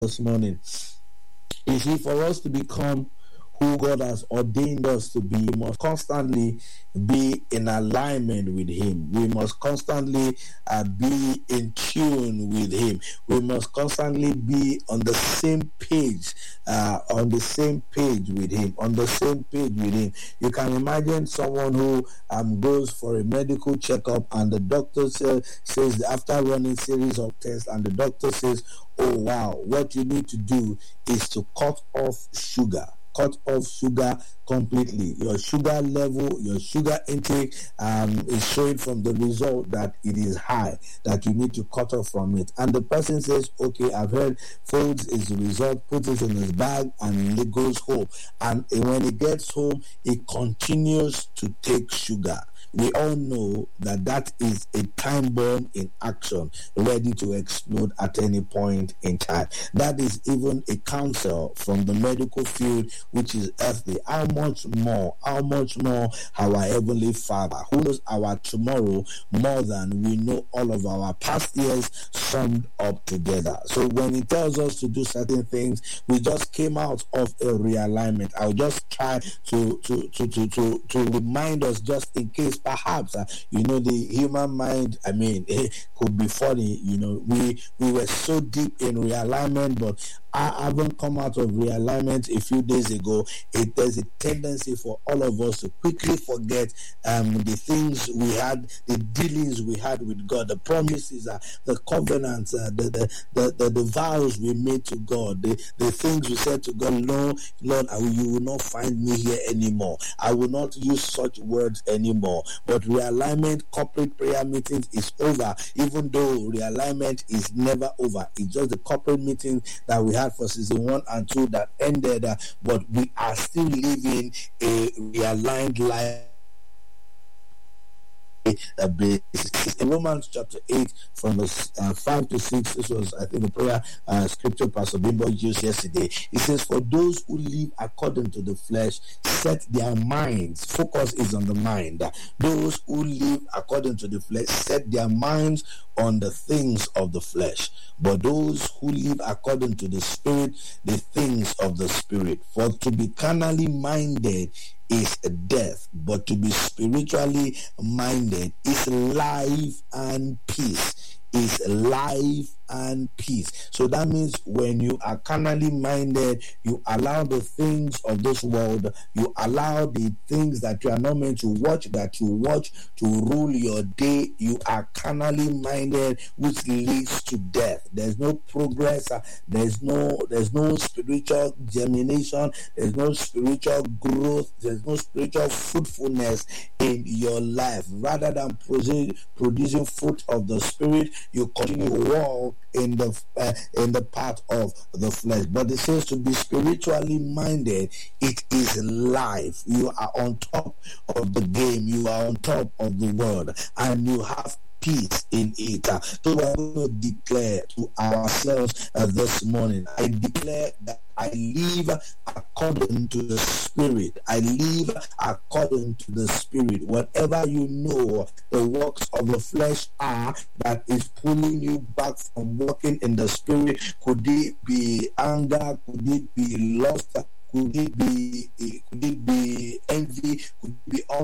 this morning. You see, for us to become who God has ordained us to be, we must constantly be in alignment with Him. We must constantly be in tune with Him. We must constantly be on the same page, with Him. You can imagine someone who goes for a medical checkup, and the doctor says after running series of tests, and the doctor says, "Oh wow, what you need to do is to cut off sugar completely. Your sugar level, your sugar intake is showing from the result that it is high, that you need to cut off from it." And the person says, "Okay, I've heard," folds his result, puts it in his bag, and he goes home. And when he gets home, he continues to take sugar. We all know that is a time bomb in action, ready to explode at any point in time. That is even a counsel from the medical field, which is earthly. How much more our Heavenly Father, who knows our tomorrow more than we know all of our past years summed up together. So when He tells us to do certain things, we just came out of a realignment. I'll just try to remind us, just in case perhaps the human mind, it could be funny. We were so deep in realignment, but I haven't come out of realignment a few days ago. There's a tendency for all of us to quickly forget the things we had, the dealings we had with God, the promises, the covenants, the vows we made to God, the things we said to God. "Lord, you will not find me here anymore. I will not use such words anymore." But realignment, corporate prayer meetings is over, even though realignment is never over. It's just the corporate meeting that we had for season 1 and 2 that ended, but we are still living a realigned life. In Romans chapter 8 from verse 5 to 6, this was, I think, the prayer scripture Pastor Bimbo used yesterday. It says, "For those who live according to the flesh set their minds," focus is on the mind. "Those who live according to the flesh set their minds on the things of the flesh, but those who live according to the Spirit, the things of the Spirit. For to be carnally minded is death, but to be spiritually minded is life and peace." So that means when you are carnally minded, you allow the things of this world, you allow the things that you are not meant to watch, that you watch, to rule your day. You are carnally minded, which leads to death. There's no progress, there's no spiritual germination, there's no spiritual growth, there's no spiritual fruitfulness in your life. Rather than producing fruit of the Spirit, you continue to walk in the path of the flesh. But it says to be spiritually minded, it is life. You are on top of the game, you are on top of the world, and you have peace in it. So we're going to declare to ourselves this morning, I declare that I live according to the Spirit. I live according to the Spirit. Whatever you know the works of the flesh are that is pulling you back from walking in the Spirit, could it be anger, could it be lust, could it be envy, could it be